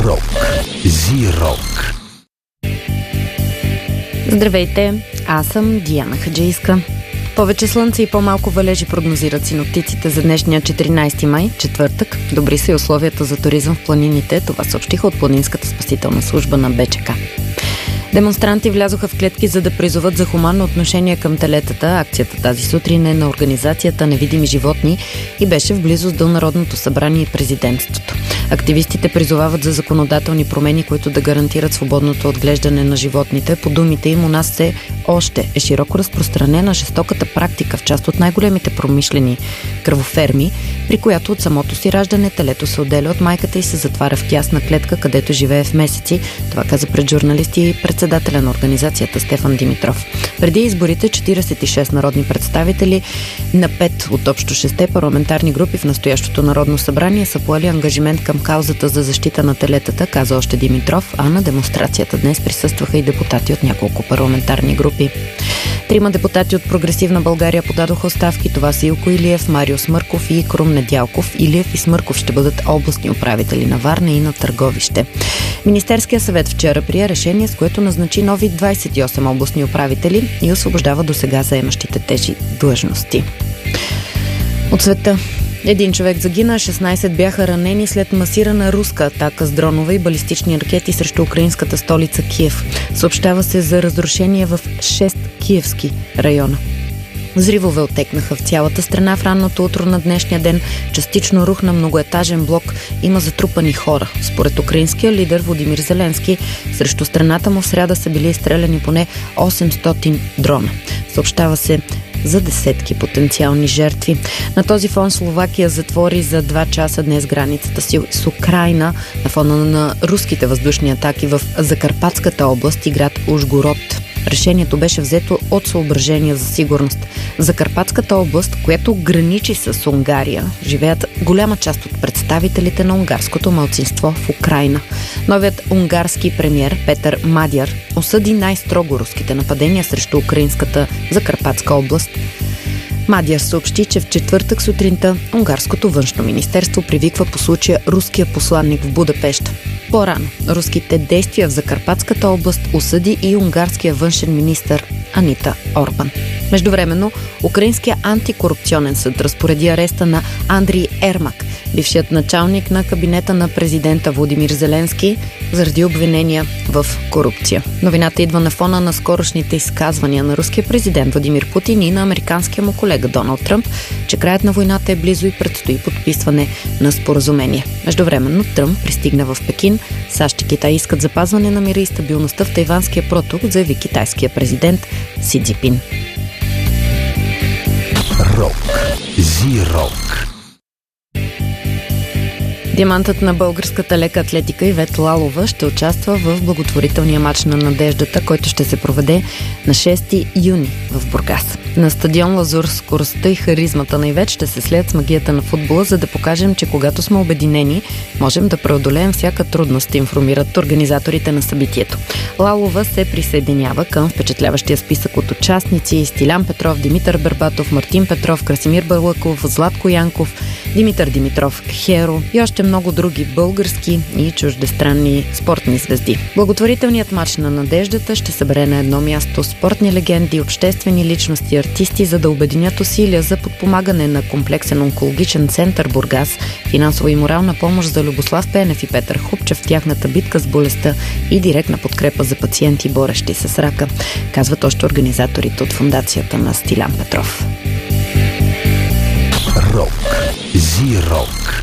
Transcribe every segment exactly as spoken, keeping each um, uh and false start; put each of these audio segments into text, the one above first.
Рок. Зи-рок. Здравейте, аз съм Диана Хаджийска. Повече слънце и по-малко валежи прогнозират синоптиците за днешния четиринайсети май, четвъртък. Добри са и условията за туризъм в планините. Това съобщиха от Планинската спасителна служба на БЧК. Демонстранти влязоха в клетки, за да призоват за хуманно отношение към телетата. Акцията тази сутрин е на организацията Невидими животни и беше в близост до Народното събрание и президентството. Активистите призовават за законодателни промени, които да гарантират свободното отглеждане на животните. По думите им, у нас се още е широко разпространена жестоката практика в част от най-големите промишлени кръвоферми, при която от самото си раждане телето се отделя от майката и се затваря в тясна клетка, където живее в месеци. Това каза пред журналисти и председателя на организацията Стефан Димитров. Преди изборите четирийсет и шест народни представители на пет от общо шесте парламентарни групи в настоящото Народно събрание са поели ангажимент към каузата за защита на телетата, каза още Димитров, а на демонстрацията днес присъстваха и депутати от няколко парламентарни групи. Трима депутати от Прогресивна България подадоха оставки. Това са Илко Илиев, Марио Смърков и Крум Недялков. Илиев и Смърков ще бъдат областни управители на Варна и на Търговище. Министерският съвет вчера прие решение, с което назначи нови двайсет и осем областни управители и освобождава досега заемащите тези длъжности. От света. Един човек загина, шестнайсет бяха ранени след масирана руска атака с дронове и балистични ракети срещу украинската столица Киев. Съобщава се за разрушение в шест киевски района. Взривове отекнаха в цялата страна в ранното утро на днешния ден. Частично рухна многоетажен блок. Има затрупани хора. Според украинския лидер Володимир Зеленски, срещу страната му в сряда са били изстреляни поне осемстотин дрона. Съобщава се за десетки потенциални жертви. На този фон Словакия затвори за два часа днес границата си с Украйна на фона на руските въздушни атаки в Закарпатската област и град Ужгород. Решението беше взето от съображения за сигурност. В Закарпатската област, която граничи с Унгария, живеят голяма част от представителите на унгарското малцинство в Украйна. Новият унгарски премиер Петър Мадяр осъди най-строго руските нападения срещу украинската Закарпатска област. Мадяр съобщи, че в четвъртък сутринта унгарското външно министерство привиква по случая руския посланник в Будапеща. По-рано руските действия в Закарпатската област осъди и унгарския външен министър Анита Орбан. Междувременно, украинския антикорупционен съд разпореди ареста на Андрий Ермак, бившият началник на кабинета на президента Володимир Зеленски, заради обвинения в корупция. Новината идва на фона на скорошните изказвания на руския президент Владимир Путин и на американския му колега Доналд Тръмп, че краят на войната е близо и предстои подписване на споразумение. Междувременно Тръмп пристигна в Пекин. САЩ и Китай искат запазване на мира и стабилността в Тайванския проток, заяви китайския президент Си Цзинпин. Рок. Зи-рок. Диамантът на българската лека атлетика Ивет Лалова ще участва в благотворителния мач на надеждата, който ще се проведе на шести юни в Бургас. На стадион Лазур скоростта и харизмата на Ивет ще се слеят с магията на футбола, за да покажем, че когато сме обединени, можем да преодолеем всяка трудност, информират организаторите на събитието. Лалова се присъединява към впечатляващия списък от участници: Стилян Петров, Димитър Бербатов, Мартин Петров, Красимир Бърлаков, Златко Янков, Димитър Димитров, Херо и още много други български и чуждестранни спортни звезди. Благотворителният мач на надеждата ще събере на едно място спортни легенди, обществени личности, артисти, за да обединят усилия за подпомагане на комплексен онкологичен център Бургас, финансова и морална помощ за Любослав Пенев и Петър Хупчев в тяхната битка с болестта и директна подкрепа за пациенти, борещи се с рака, казват още организаторите от фондацията на Стилян Петров. Рок. Зи-рок.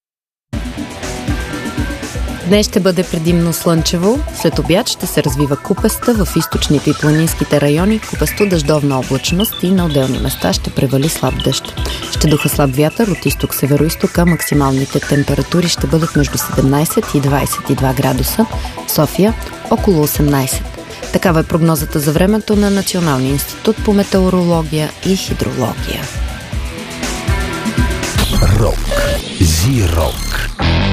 Днес ще бъде предимно слънчево. След обяд ще се развива купеста в източните и планинските райони, купесто дъждовна облачност и на отделни места ще превали слаб дъжд. Ще духа слаб вятър от изток-североизтока. Максималните температури ще бъдат между седемнайсет и двайсет и два градуса. В София около осемнайсет. Такава е прогнозата за времето на Националния институт по метеорология и хидрология. Рок. Зи-рок.